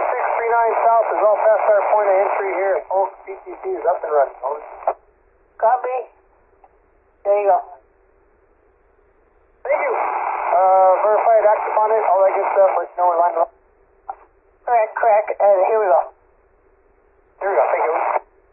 1639 south is all past our point of entry here. Oak PTC is up and running. Over. Copy. There you go. Thank you. Verified active on it, all that good stuff. Let you know we're lined up. Correct. And here we go.